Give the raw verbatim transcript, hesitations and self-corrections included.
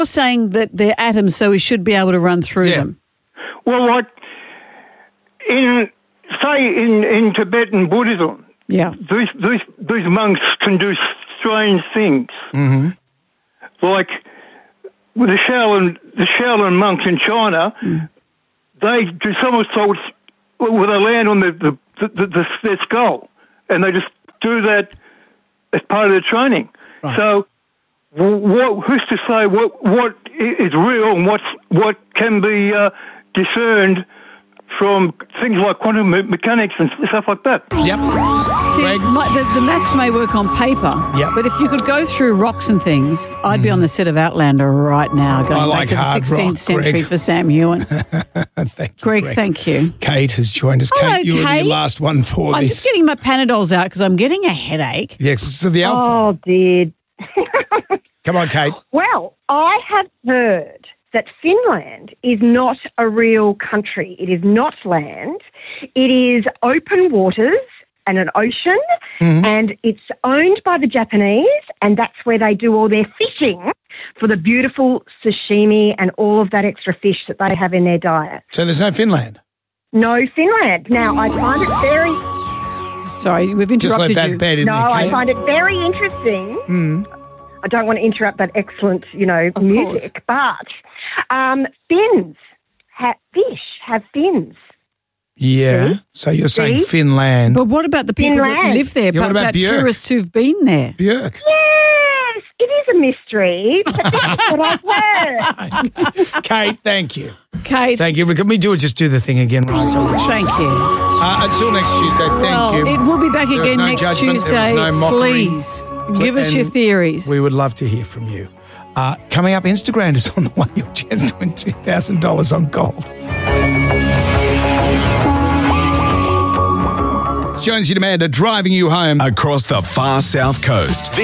You're saying that they're atoms, so we should be able to run through Yeah. them. Well, like in say in, in Tibetan Buddhism, Yeah. these these these monks can do strange things. Mm-hmm. Like with the Shaolin the Shaolin monks in China, Mm. they do somersaults where they land on the, the, the, the their skull, and they just do that as part of their training. Right. So, what who's to say what what is real and what's what can be uh, discerned from things like quantum me- mechanics and stuff like that? Yep. See, Greg? my, the, the maths may work on paper, Yep. but if you could go through rocks and things, I'd be on the set of Outlander right now, going I like back to the hard sixteenth rock, century Greg. for Sam Hewen. Thank you, Greg, thank you. Kate has joined us. Hello, Kate, you were Kate. the last one for I'm this. just getting my Panadols out because I'm getting a headache. Yeah, so the alpha. Oh, dear. Come on, Kate. Well, I have heard that Finland is not a real country. It is not land. It is open waters and an ocean, Mm-hmm. and it's owned by the Japanese, and that's where they do all their fishing for the beautiful sashimi and all of that extra fish that they have in their diet. So there's no Finland. No Finland. Now, I find it very... Sorry, we've Just let interrupted that you. bed in No, there, I Kate. find it very interesting. Mm. I don't want to interrupt that excellent, you know, Of music, but um, fins, ha- fish have fins. Yeah. So you're saying See? Finland. But what about the people that Finland. live there? Yeah, what but about about Björk? tourists who've been there? Björk. Yes, it is a mystery, but this is what I've heard. Kate, thank you. Kate, Thank you. Can we do it? Just do the thing again, right? So we- thank you. uh, until next Tuesday, thank well, you. it will be back There is again no next judgment, there is Tuesday. no mockery. Please give us your And theories. We would love to hear from you. Uh, coming up, Instagram is on the way. Your chance to win two thousand dollars on gold. Jonesy and Amanda driving you home. Across the far south coast.